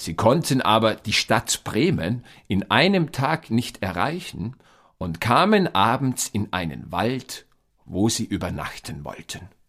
Sie konnten aber die Stadt Bremen in einem Tag nicht erreichen und kamen abends in einen Wald, wo sie übernachten wollten.